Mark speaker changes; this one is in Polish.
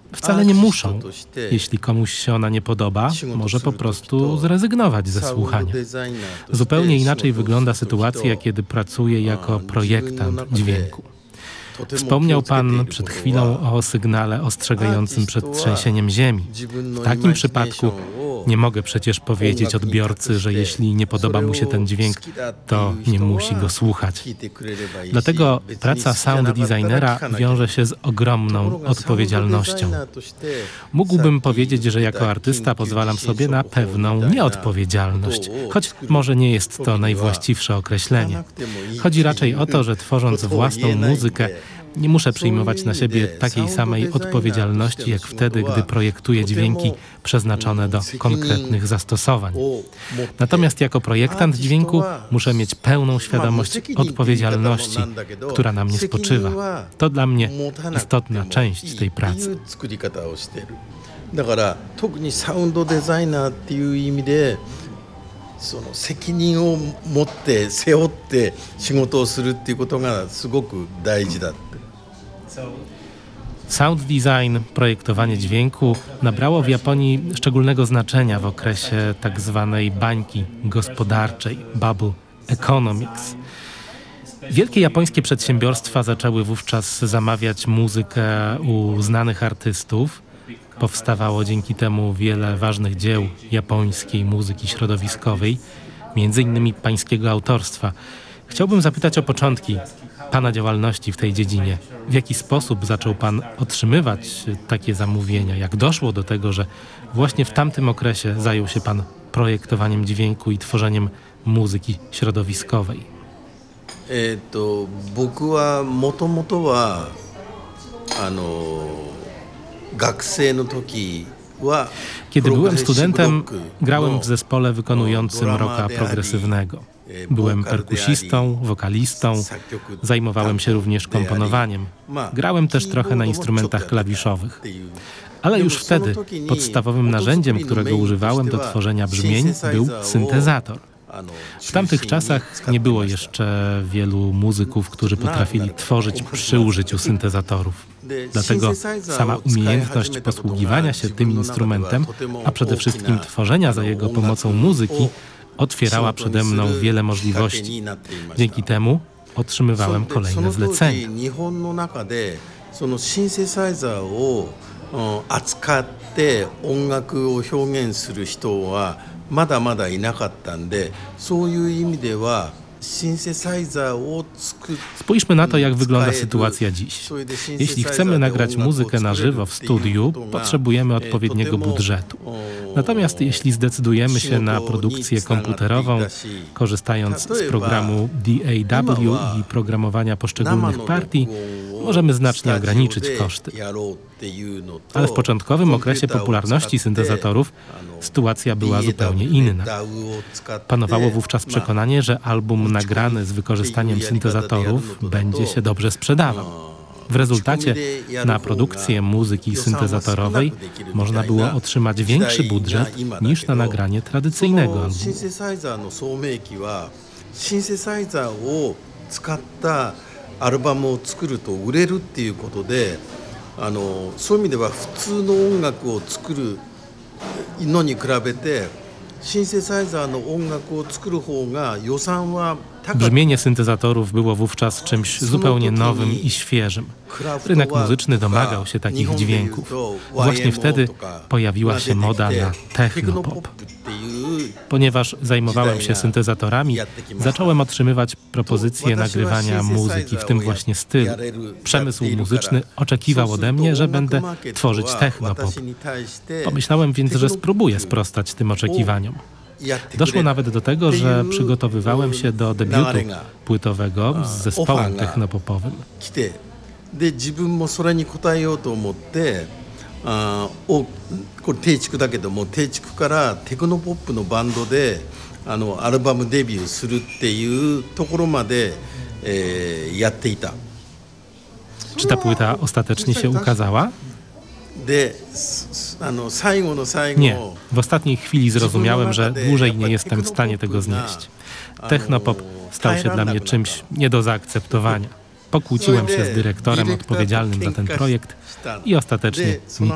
Speaker 1: wcale nie muszą. Jeśli komuś się ona nie podoba, może po prostu zrezygnować ze słuchania. Zupełnie inaczej wygląda sytuacja, kiedy pracuje jako projektant dźwięku. Wspomniał Pan przed chwilą o sygnale ostrzegającym przed trzęsieniem ziemi. W takim przypadku nie mogę przecież powiedzieć odbiorcy, że jeśli nie podoba mu się ten dźwięk, to nie musi go słuchać. Dlatego praca sound designera wiąże się z ogromną odpowiedzialnością. Mógłbym powiedzieć, że jako artysta pozwalam sobie na pewną nieodpowiedzialność, choć może nie jest to najwłaściwsze określenie. Chodzi raczej o to, że tworząc własną muzykę, nie muszę przyjmować na siebie takiej samej odpowiedzialności, jak wtedy, gdy projektuję dźwięki przeznaczone do konkretnych zastosowań. Natomiast jako projektant dźwięku muszę mieć pełną świadomość odpowiedzialności, która na mnie spoczywa. To dla mnie istotna część tej pracy.
Speaker 2: だから特にサウンドデザイナーっていう意味でその責任を持って背負って仕事をするっていうことがすごく大事だって。
Speaker 1: Sound design, projektowanie dźwięku nabrało w Japonii szczególnego znaczenia w okresie tak zwanej bańki gospodarczej, bubble economics. Wielkie japońskie przedsiębiorstwa zaczęły wówczas zamawiać muzykę u znanych artystów. Powstawało dzięki temu wiele ważnych dzieł japońskiej muzyki środowiskowej, między innymi pańskiego autorstwa. Chciałbym zapytać o początki Pana działalności w tej dziedzinie. W jaki sposób zaczął Pan otrzymywać takie zamówienia? Jak doszło do tego, że właśnie w tamtym okresie zajął się Pan projektowaniem dźwięku i tworzeniem muzyki środowiskowej?
Speaker 2: 僕はもともとは学生の時は
Speaker 1: Kiedy byłem studentem, grałem w zespole wykonującym rocka progresywnego. Byłem perkusistą, wokalistą, zajmowałem się również komponowaniem. Grałem też trochę na instrumentach klawiszowych. Ale już wtedy podstawowym narzędziem, którego używałem do tworzenia brzmień, był syntezator. W tamtych czasach nie było jeszcze wielu muzyków, którzy potrafili tworzyć przy użyciu syntezatorów. Dlatego sama umiejętność posługiwania się tym instrumentem, a przede wszystkim tworzenia za jego pomocą muzyki, otwierała przede mną wiele możliwości. Dzięki temu otrzymywałem kolejne zlecenia.
Speaker 2: まだまだいなかったんで、そういう意味ではシンセサイザーを作る。
Speaker 1: Spójrzmy na to, jak wygląda sytuacja dziś. Jeśli chcemy nagrać muzykę na żywo w studiu, potrzebujemy odpowiedniego budżetu. Natomiast jeśli zdecydujemy się na produkcję komputerową, korzystając z programu DAW i programowania poszczególnych partii, możemy znacznie ograniczyć koszty. Ale w początkowym okresie popularności syntezatorów sytuacja była zupełnie inna. Panowało wówczas przekonanie, że album nagrany z wykorzystaniem syntezatorów będzie się dobrze sprzedawał. W rezultacie na produkcję muzyki syntezatorowej można było otrzymać większy budżet niż na nagranie tradycyjnego albumu.
Speaker 2: アルバムを作ると売れるっていうことで、そういう意味では普通の音楽を作るのに比べてシンセサイザーの音楽を作る方が予算は
Speaker 1: Brzmienie syntezatorów było wówczas czymś zupełnie nowym i świeżym. Rynek muzyczny domagał się takich dźwięków. Właśnie wtedy pojawiła się moda na technopop. Ponieważ zajmowałem się syntezatorami, zacząłem otrzymywać propozycje nagrywania muzyki w tym właśnie stylu. Przemysł muzyczny oczekiwał ode mnie, że będę tworzyć technopop. Pomyślałem więc, że spróbuję sprostać tym oczekiwaniom. Doszło nawet do tego, że przygotowywałem się do debiutu płytowego z zespołem technopopowym.
Speaker 2: で自分もそれに応えようと思ってこれ定築だけども定築からテクノポップのバンドでアルバムデビューするっていうところまでやっていた。
Speaker 1: Czy ta płyta ostatecznie się ukazała? Nie. W ostatniej chwili zrozumiałem, że dłużej nie jestem w stanie tego znieść. Technopop stał się dla mnie czymś nie do zaakceptowania. Pokłóciłem się z dyrektorem odpowiedzialnym za ten projekt i ostatecznie nic